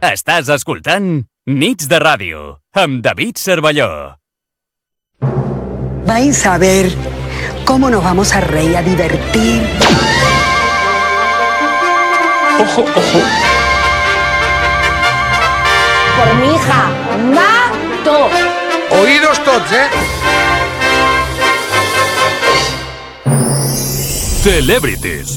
Estàs escoltant Nits de Ràdio, amb David Cervelló. Vais a ver cómo nos vamos a reír, a divertir. Ojo, ojo. Por mi hija, mato. Oídos tots, Celebrities.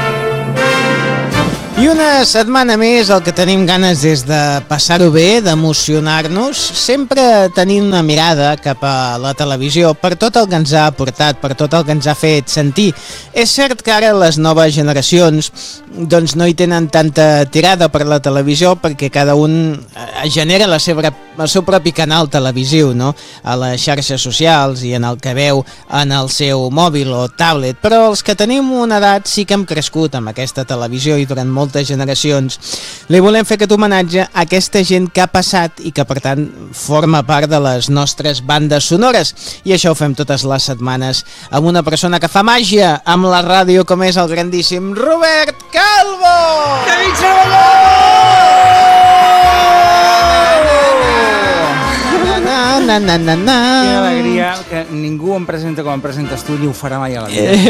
I una setmana més el que tenim ganes és de passar-ho bé, d'emocionar-nos, sempre tenint una mirada cap a la televisió per tot el que ens ha aportat, per tot el que ens ha fet sentir. És cert que ara les noves generacions doncs no hi tenen tanta tirada per la televisió perquè cada un genera el seu propi canal televisiu, no? A les xarxes socials i en el que veu en el seu mòbil o tablet, però els que tenim una edat sí que hem crescut amb aquesta televisió i durant moltes generacions li volem fer aquest homenatge a aquesta gent que ha passat i que per tant forma part de les nostres bandes sonores, i això ho fem totes les setmanes amb una persona que fa màgia amb la ràdio com és el grandíssim Robert Calvo! David Cervelló! Quina alegria que ningú em presenta com em presentes tu ni ho farà mai a la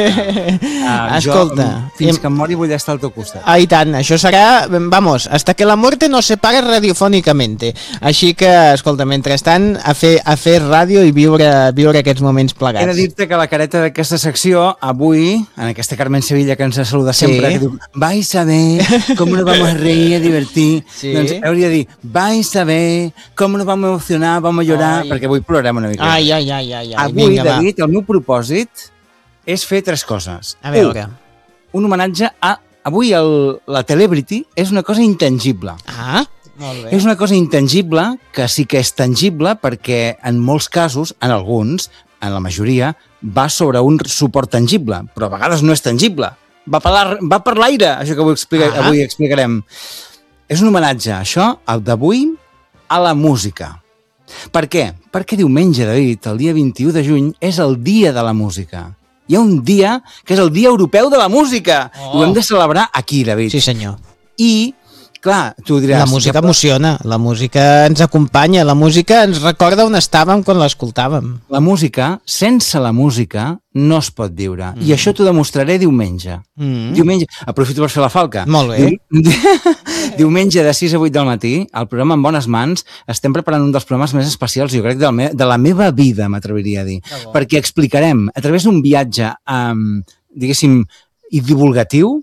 vida. Escolta, fins que em mori vull estar al teu costat. I tant, això serà, vamos, hasta que la muerte nos separe radiofònicamente. Així que, escolta, mentrestant, a fer ràdio i viure aquests moments plegats. He de dir-te que la careta d'aquesta secció, avui, en aquesta Carmen Sevilla que ens saluda sempre, que diu, vais a ver cómo nos vamos a reír, a divertir, doncs hauria de dir, vais a ver cómo nos vamos a emocionar, vamos a llorar, perquè avui plorarem una mica. Ai. Avui, vinga, David, el meu propòsit és fer 3 coses. A veure. Un homenatge a... Avui la Celebrity és una cosa intangible. Ah, molt bé. És una cosa intangible que sí que és tangible perquè en molts casos, en alguns, en la majoria, va sobre un suport tangible, però a vegades no és tangible. Va per l'aire, això que avui explicarem. És un homenatge, això, el d'avui, a la música. Per què? Perquè diumenge, David, el dia 21 de juny, és el dia de la música. Hi ha un dia que és el Dia Europeu de la Música. I ho hem de celebrar aquí, David. Sí, senyor. I, clar, tu diràs... La música emociona, la música ens acompanya, la música ens recorda on estàvem quan l'escoltàvem. La música, sense la música, no es pot viure. I això t'ho demostraré diumenge. Diumenge, aprofito per fer la falca. Molt bé. Diumenge de 6 a 8 del matí, al programa En Bones Mans, estem preparant un dels programes més especials, jo crec, de la meva vida, m'atreviria a dir. Perquè explicarem, a través d'un viatge, diguéssim, divulgatiu,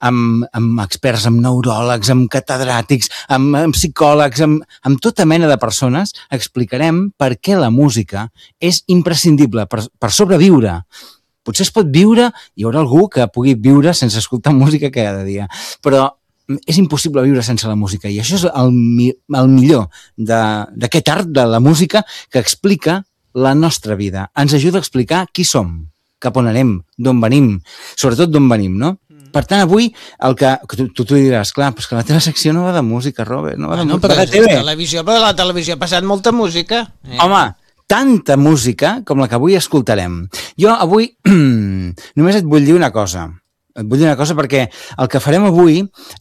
amb experts, amb neuròlegs, amb catedràtics, amb psicòlegs, amb tota mena de persones, explicarem per què la música és imprescindible per sobreviure. Potser es pot viure, hi haurà algú que pugui viure sense escoltar música cada dia, però és impossible viure sense la música, i això és el millor d'aquest art de la música que explica la nostra vida. Ens ajuda a explicar qui som, cap on anem, d'on venim, sobretot d'on venim, no? Per tant, avui, el que tu diràs, clar, però és que la teva secció no va de música, Robert, no va de música. Però la televisió ha passat molta música. Home, tanta música com la que avui escoltarem. Jo avui només et vull dir una cosa. Et vull dir una cosa perquè el que farem avui,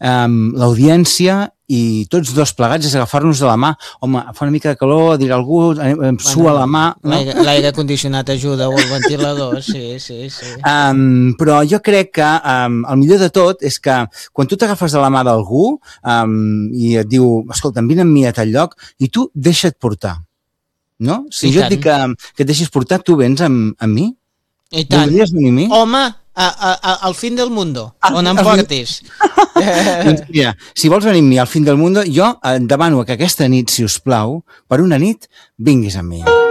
l'audiència i tots dos plegats, és agafar-nos de la mà. Home, fa una mica de calor, dir a algú, em sua la mà. No? L'aire condicionat ajuda, o el ventilador, sí. Però jo crec que el millor de tot és que quan tu t'agafes de la mà d'algú i et diu, escolta, vine amb mi a tal lloc, i tu deixa't portar. No? Si jo et dic que et deixis portar, tu vens amb mi? I tant. Voldries venir amb mi? Home, al fin del mundo, on em portis. Doncs mira, si vols venir amb mi al fin del mundo, jo et demano que aquesta nit, si us plau, per una nit, vinguis amb mi.